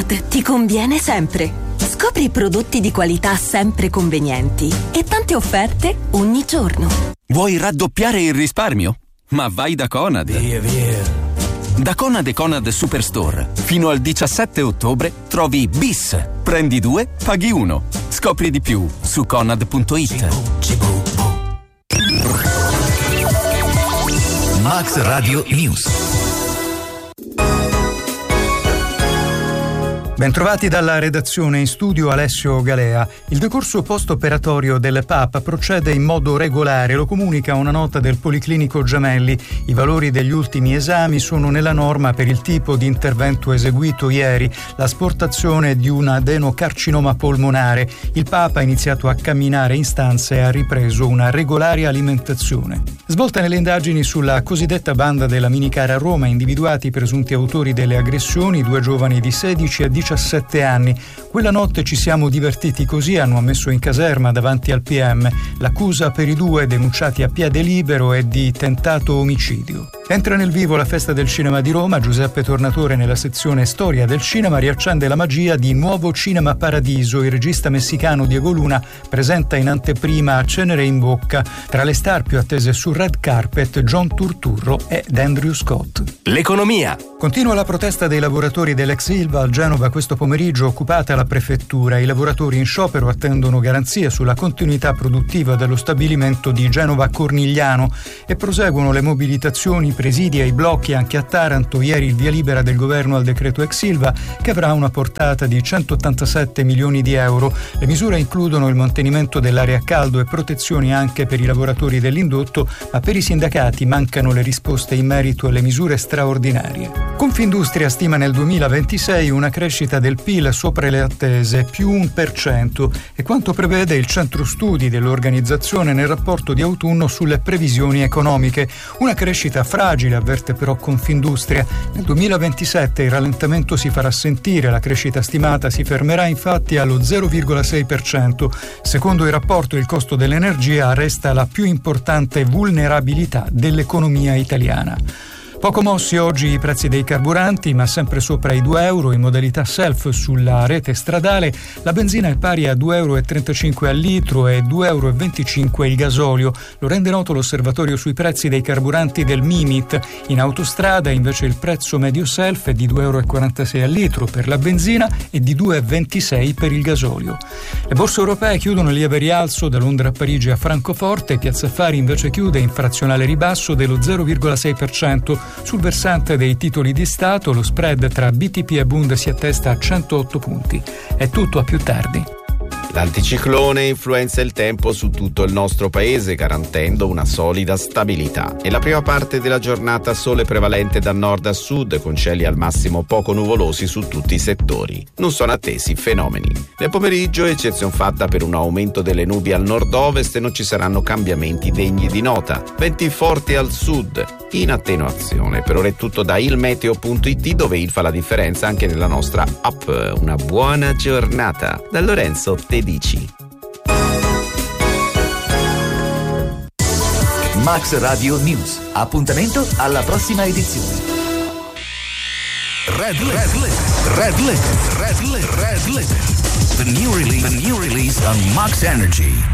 Conad ti conviene sempre. Scopri prodotti di qualità sempre convenienti e tante offerte ogni giorno. Vuoi raddoppiare il risparmio? Ma vai da Conad. Via. Da Conad e Conad Superstore fino al 17 ottobre trovi bis. Prendi 2, paghi 1. Scopri di più su conad.it. Max Radio News. Bentrovati dalla redazione, in studio Alessio Galea. Il decorso post-operatorio del PAP procede in modo regolare, lo comunica una nota del Policlinico Gemelli. I valori degli ultimi esami sono nella norma per il tipo di intervento eseguito ieri, l'asportazione di un adenocarcinoma polmonare. Il PAP ha iniziato a camminare in stanza e ha ripreso una regolare alimentazione. Svolte nelle indagini sulla cosiddetta banda della minicar a Roma, individuati i presunti autori delle aggressioni, 2 giovani di 16 e 17 anni. Quella notte ci siamo divertiti così, hanno ammesso in caserma davanti al PM. L'accusa per i 2 denunciati a piede libero è di tentato omicidio. Entra nel vivo la Festa del Cinema di Roma. Giuseppe Tornatore, nella sezione Storia del Cinema, riaccende la magia di Nuovo Cinema Paradiso. Il regista messicano Diego Luna presenta in anteprima A Cenere in bocca. Tra le star più attese sul red carpet, John Turturro ed Andrew Scott. L'economia. Continua la protesta dei lavoratori dell'ex Ilva. A Genova questo pomeriggio occupata la prefettura. I lavoratori in sciopero attendono garanzie sulla continuità produttiva dello stabilimento di Genova Cornigliano e proseguono le mobilitazioni, presidi e i blocchi anche a Taranto. Ieri il via libera del governo al decreto ex Ilva, che avrà una portata di 187 milioni di euro. Le misure includono il mantenimento dell'area a caldo e protezioni anche per i lavoratori dell'indotto, ma per i sindacati mancano le risposte in merito alle misure straordinarie. Confindustria stima nel 2026 una crescita del PIL sopra le attese, più 1%, e quanto prevede il centro studi dell'organizzazione nel rapporto di autunno sulle previsioni economiche. Una crescita fragile, avverte però Confindustria. Nel 2027 il rallentamento si farà sentire, la crescita stimata si fermerà infatti allo 0,6%. Secondo il rapporto, il costo dell'energia resta la più importante vulnerabilità dell'economia italiana. Poco mossi oggi i prezzi dei carburanti, ma sempre sopra i 2 euro in modalità self sulla rete stradale. La benzina è pari a 2,35 euro al litro e 2,25 euro il gasolio. Lo rende noto l'osservatorio sui prezzi dei carburanti del Mimit. In autostrada invece il prezzo medio self è di 2,46 euro al litro per la benzina e di 2,26 euro per il gasolio. Le borse europee chiudono in lieve rialzo da Londra a Parigi a Francoforte. Piazza Affari invece chiude in frazionale ribasso dello 0,6%. Sul versante dei titoli di Stato lo spread tra BTP e Bund si attesta a 108 punti. È tutto, a più tardi. L'anticiclone influenza il tempo su tutto il nostro paese, garantendo una solida stabilità. E la prima parte della giornata sole prevalente da nord a sud, con cieli al massimo poco nuvolosi su tutti i settori. Non sono attesi fenomeni. Nel pomeriggio eccezione fatta per un aumento delle nubi al nord-ovest e non ci saranno cambiamenti degni di nota. Venti forti al sud, in attenuazione. Per ora è tutto da ilmeteo.it, dove il fa la differenza anche nella nostra app. Una buona giornata. Da Lorenzo Tedici. Max Radio News. Appuntamento alla prossima edizione. Red Lit. The new release on Max Energy.